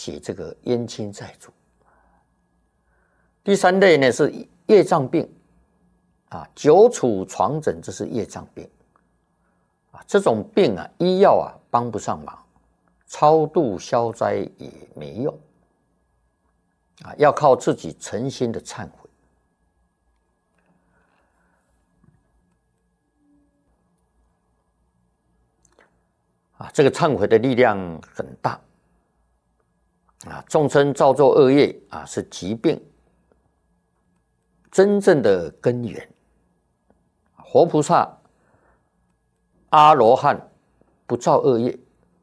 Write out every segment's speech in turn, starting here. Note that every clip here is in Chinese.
写这个冤亲债主。第3类呢是业障病久处床枕，这是业障病这种病医药帮不上忙，超度消灾也没用要靠自己诚心的忏悔这个忏悔的力量很大众生造作恶业是疾病真正的根源。活菩萨、阿罗汉不造恶业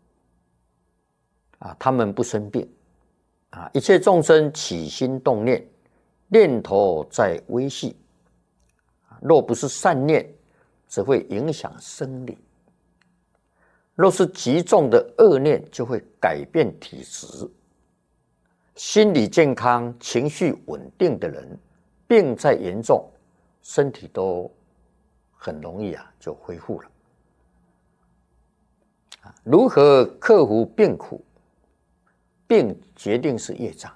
他们不生病一切众生起心动念，念头在微细若不是善念，只会影响生理；若是极重的恶念，就会改变体质。心理健康、情绪稳定的人，病再严重，身体都很容易就恢复了。如何克服病苦？病决定是业障。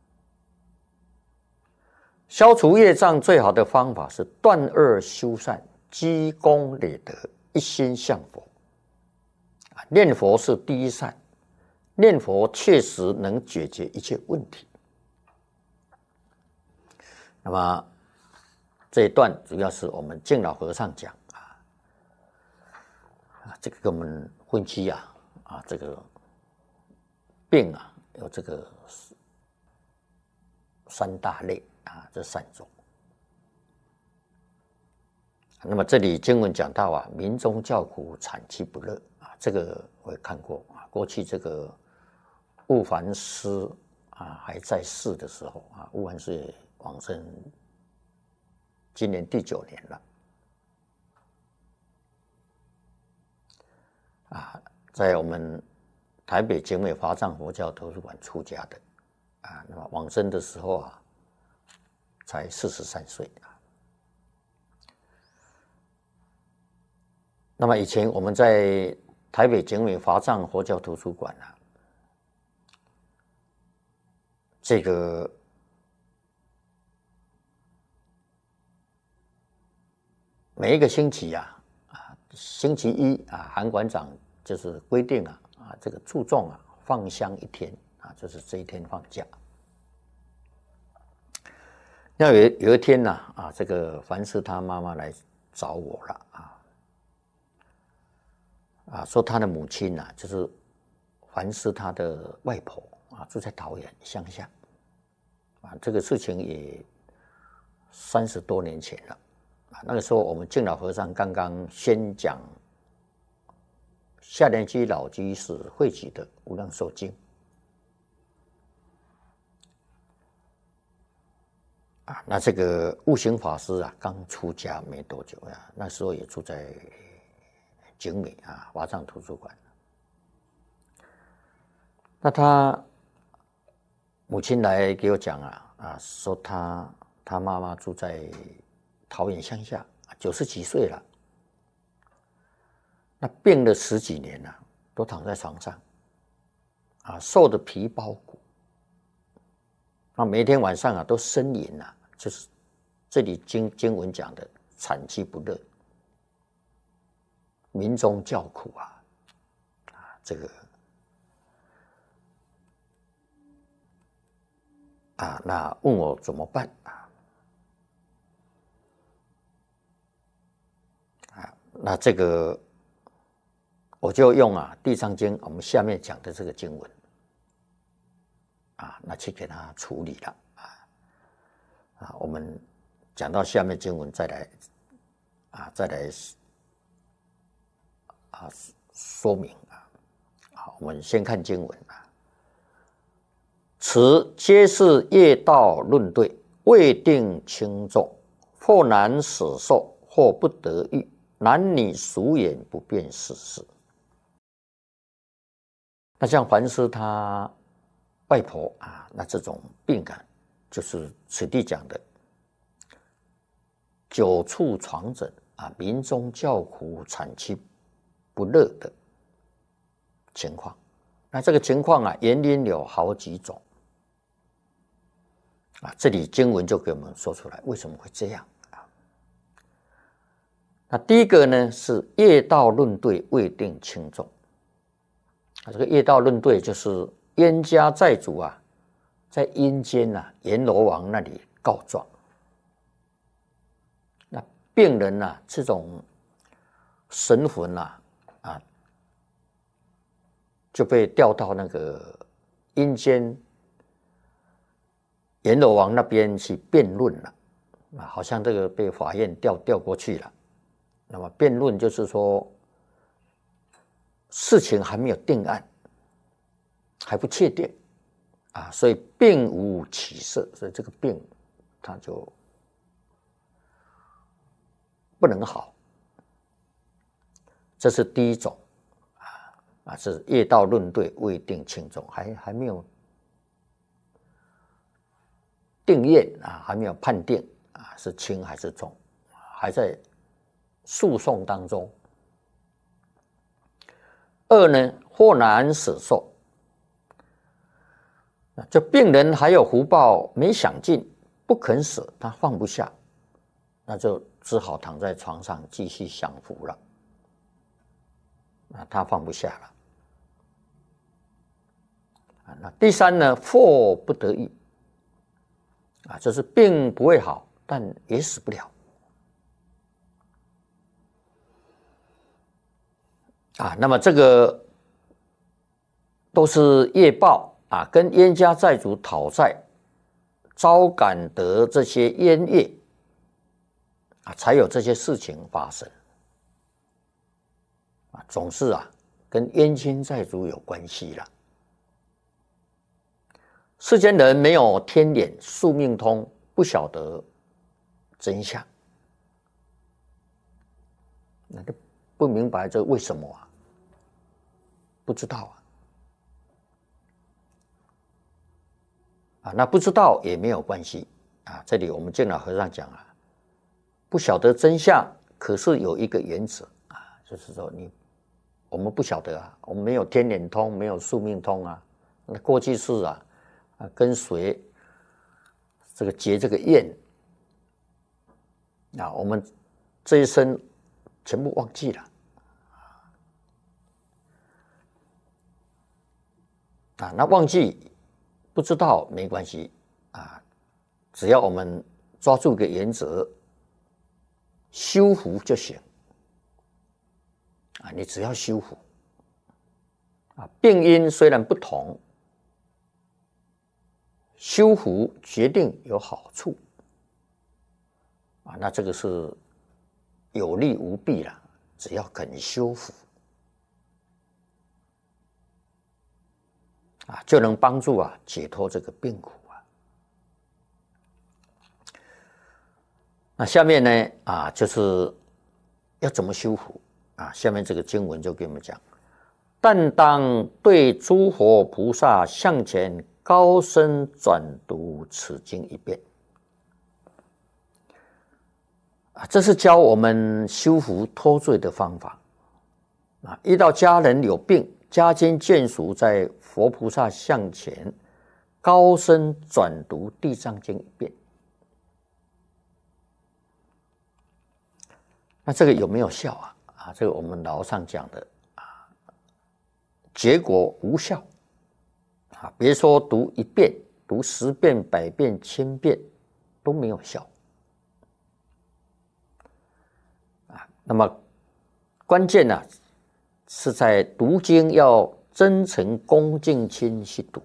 消除业障最好的方法是断恶修善，积功累德，一心向佛。念佛是第一善，念佛确实能解决一切问题。那么这一段主要是我们净老和尚讲这个跟我们婚期这个病有这个3大类这3种。那么这里经文讲到民中叫苦，惨其不乐这个我也看过过去这个悟梵师还在世的时候悟梵师也往生，今年第9年了在我们台北景美华藏佛教图书馆出家的那么往生的时候才43岁那么以前我们在台北景美华藏佛教图书馆这个每一个星期星期一韩馆长就是规定这个注重放香1天就是这一天放假。那有一天这个梵师他妈妈来找我了说他的母亲就是梵师他的外婆住在桃园乡下这个事情也30多年前了那个时候我们净老和尚刚刚宣讲下莲居老居士汇集的《无量寿经》那这个悟行法师刚出家没多久那时候也住在景美华藏图书馆。那他母亲来给我讲说他妈妈住在桃园乡下，90几岁了，那病了10几年了，都躺在床上瘦的皮包骨，那每天晚上都呻吟就是这里经文讲的惨其不乐，民中叫苦这个那问我怎么办那这个我就用地藏经我们下面讲的这个经文那去给他处理了我们讲到下面经文再来说明我们先看经文此皆是业道论对，未定轻重，或难死受，或不得遇，男女俗眼不辨是事。那像梵师他外婆那这种病就是此地讲的久处床枕民中叫苦，惨其不乐的情况。 那这个情况啊，原因有好几种啊。这里经文就给我们说出来，为什么会这样啊？那第一个呢是业道论对未定轻重啊。这个业道论对就是冤家债主啊，在阴间啊阎罗王那里告状，那病人啊这种神魂啊就被调到那个阴间阎罗王那边去辩论了啊，好像这个被法院调过去了。那么辩论就是说，事情还没有定案，还不确定啊，所以病无起色，所以这个病它就不能好。这是第一种啊，是业道论对未定轻重，还没有定验啊，还没有判定啊，是轻还是重，还在诉讼当中。二呢，祸难舍受，这病人还有福报没享尽，不肯舍，他放不下，那就只好躺在床上继续享福了。他放不下了。那第三呢，祸不得已啊，就是病不会好，但也死不了啊。那么这个都是业报啊，跟冤家债主讨债，招感得这些冤业啊，才有这些事情发生啊，总是啊跟冤亲债主有关系了。世间人没有天眼、宿命通，不晓得真相，那就不明白这为什么啊？不知道啊，那不知道也没有关系啊。这里我们见老和尚讲啊，不晓得真相，可是有一个原则啊，就是说我们不晓得啊，我们没有天眼通，没有宿命通啊，那过去世啊。跟谁这个结这个怨啊，我们这一生全部忘记了啊。那忘记不知道没关系啊，只要我们抓住个原则，修福就行啊。你只要修福啊，病因虽然不同。修福决定有好处啊，那这个是有利无弊了。只要肯修福啊，就能帮助啊解脱这个病苦啊。那下面呢啊，就是要怎么修福啊？下面这个经文就给我们讲：但当对诸佛菩萨向前。高声转读此经一遍啊，这是教我们修福脱罪的方法啊。遇到家人有病，家亲眷属在佛菩萨像前高声转读地藏经一遍，那这个有没有效啊？啊，这个我们老上讲的啊，结果无效。别说读1遍，读10遍、100遍、1000遍都没有效啊。那么关键呢，是在读经要真诚、恭敬心去读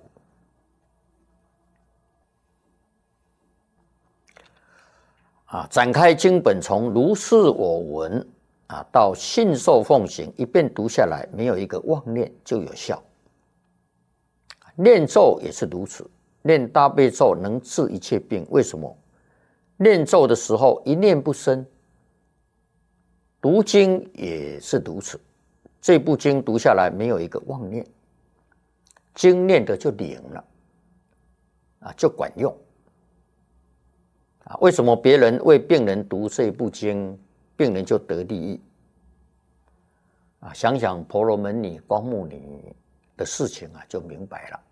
啊。展开经本，从如是我闻啊到信受奉行，一遍读下来，没有一个妄念就有效。念咒也是如此，念大悲咒能治一切病。为什么？念咒的时候一念不生，读经也是如此。这部经读下来没有一个妄念，经念的就灵了啊，就管用啊。为什么别人为病人读这部经，病人就得利益啊？想想婆罗门女、光目女的事情啊，就明白了。